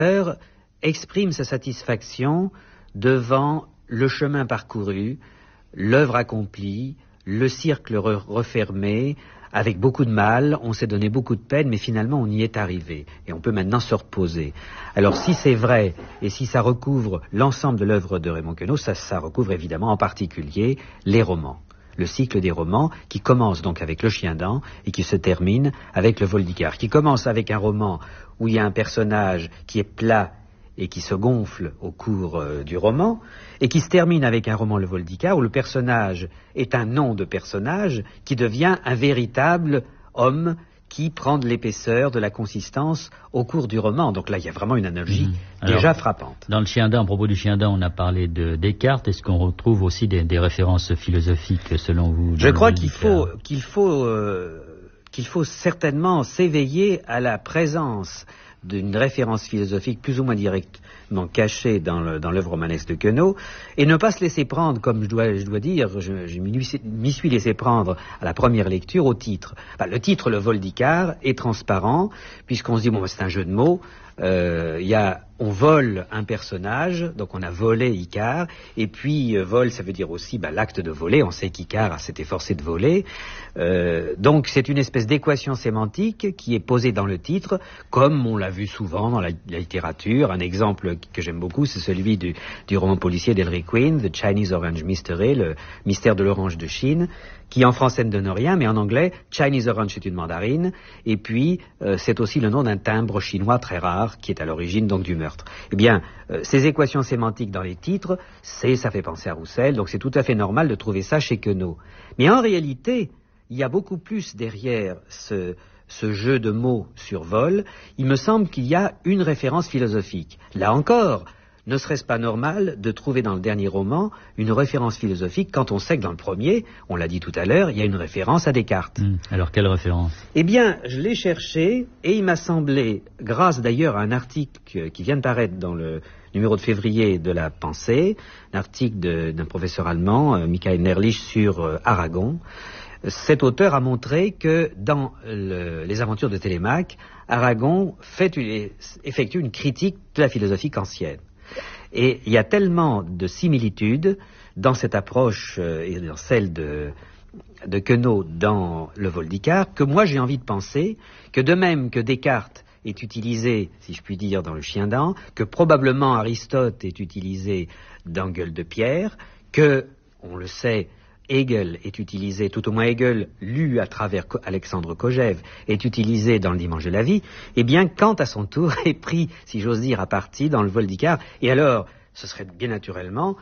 exprime sa satisfaction devant le chemin parcouru, l'œuvre accomplie, le cercle refermé, avec beaucoup de mal, on s'est donné beaucoup de peine, mais finalement on y est arrivé. Et on peut maintenant se reposer. Alors si c'est vrai, et si ça recouvre l'ensemble de l'œuvre de Raymond Queneau, ça recouvre évidemment en particulier les romans. Le cycle des romans, qui commence donc avec Le Chien-dent et qui se termine avec Le Vol d'Icare, qui commence avec un roman où il y a un personnage qui est plat et qui se gonfle au cours du roman, et qui se termine avec un roman Le Vol d'Icare où le personnage est un nom de personnage qui devient un véritable homme qui prend de l'épaisseur, de la consistance au cours du roman. Donc là, il y a vraiment une analogie déjà frappante. Dans Le Chien-dent, à propos du Chien-dent, on a parlé de Descartes. Est-ce qu'on retrouve aussi des références philosophiques, selon vous? Je crois qu'il faut certainement s'éveiller à la présence d'une référence philosophique plus ou moins directement cachée dans l'œuvre romanesque de Queneau, et ne pas se laisser prendre, comme je dois dire, je m'y suis laissé prendre à la première lecture au titre. Le titre, Le Vol d'Icare, est transparent, puisqu'on se dit, c'est un jeu de mots, on vole un personnage, donc on a volé Icare, et puis vol, ça veut dire aussi l'acte de voler, on sait qu'Icare s'est efforcé de voler, donc c'est une espèce d'équation sémantique qui est posée dans le titre, comme on l'a vu souvent dans la littérature. Un exemple que j'aime beaucoup, c'est celui du roman policier d'Ellery Queen, The Chinese Orange Mystery, le mystère de l'orange de Chine, qui en français ne donne rien, mais en anglais, Chinese Orange c'est une mandarine, et puis c'est aussi le nom d'un timbre chinois très rare, qui est à l'origine donc du meurtre. Eh bien, ces équations sémantiques dans les titres, ça fait penser à Roussel, donc c'est tout à fait normal de trouver ça chez Queneau. Mais en réalité, il y a beaucoup plus derrière ce jeu de mots sur vol. Il me semble qu'il y a une référence philosophique. Là encore, ne serait-ce pas normal de trouver dans le dernier roman une référence philosophique quand on sait que dans le premier, on l'a dit tout à l'heure, il y a une référence à Descartes. Alors quelle référence? Eh bien, je l'ai cherché et il m'a semblé, grâce d'ailleurs à un article qui vient de paraître dans le numéro de février de La Pensée, un article d'un professeur allemand, Michael Nerlich, sur Aragon. Cet auteur a montré que dans les aventures de Télémaque, Aragon effectue une critique de la philosophie kantienne. Et il y a tellement de similitudes dans cette approche et dans celle de Queneau dans Le Vol d'Icare, que moi j'ai envie de penser que de même que Descartes est utilisé, si je puis dire, dans Le Chien-dent, que probablement Aristote est utilisé dans Gueule de Pierre, que, on le sait, Hegel est utilisé, tout au moins Hegel, lu à travers Alexandre Kojève, est utilisé dans Le Dimanche de la vie, eh bien Kant à son tour est pris, si j'ose dire, à partie dans Le Vol d'Icare. Et alors, ce serait bien naturellement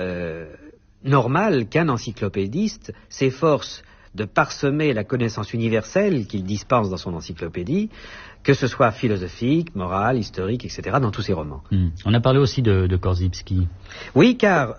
normal qu'un encyclopédiste s'efforce de parsemer la connaissance universelle qu'il dispense dans son encyclopédie, que ce soit philosophique, morale, historique, etc., dans tous ses romans. On a parlé aussi de Korzybski. Oui, car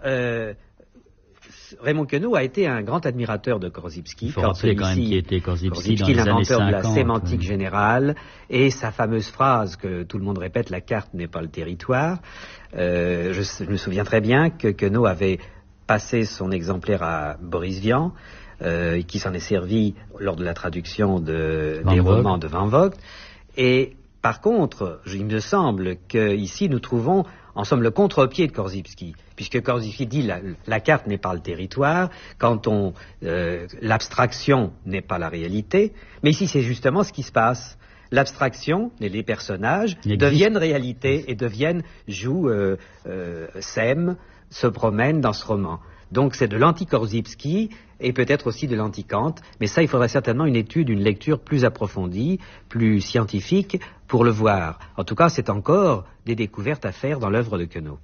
Raymond Queneau a été un grand admirateur de Korzybski. Il faut rappeler quand même qui était Korzybski dans les années 50. L'inventeur de la sémantique générale, et sa fameuse phrase que tout le monde répète, la carte n'est pas le territoire. Je me souviens très bien que Queneau avait passé son exemplaire à Boris Vian, qui s'en est servi lors de la traduction des romans de Van Vogt. Et par contre, il me semble qu'ici nous trouvons en somme le contre-pied de Korzybski, puisque Korzybski dit la carte n'est pas le territoire, quand l'abstraction n'est pas la réalité, mais ici c'est justement ce qui se passe. L'abstraction, les personnages deviennent réalité et jouent, s'aiment, se promènent dans ce roman. Donc c'est de l'anti-Korzybski et peut-être aussi de l'anti-Kant, mais ça il faudrait certainement une lecture plus approfondie, plus scientifique pour le voir. En tout cas, c'est encore des découvertes à faire dans l'œuvre de Queneau.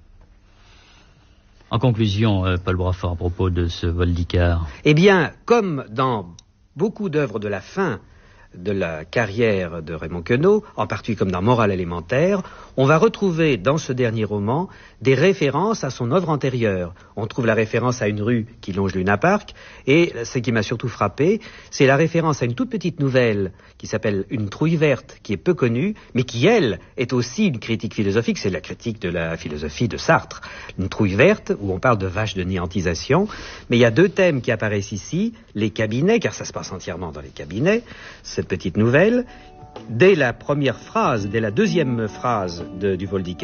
En conclusion, Paul Braford, à propos de ce Vol d'Icare. Eh bien, comme dans beaucoup d'œuvres de la fin de la carrière de Raymond Queneau, en particulier comme dans Morale élémentaire, on va retrouver dans ce dernier roman des références à son œuvre antérieure. On trouve la référence à une rue qui longe Luna Park, et ce qui m'a surtout frappé, c'est la référence à une toute petite nouvelle qui s'appelle Une trouille verte, qui est peu connue, mais qui, elle, est aussi une critique philosophique. C'est la critique de la philosophie de Sartre. Une trouille verte, où on parle de vaches de néantisation, mais il y a deux thèmes qui apparaissent ici, les cabinets, car ça se passe entièrement dans les cabinets, cette petite nouvelle, dès la première phrase, dès la deuxième phrase du vol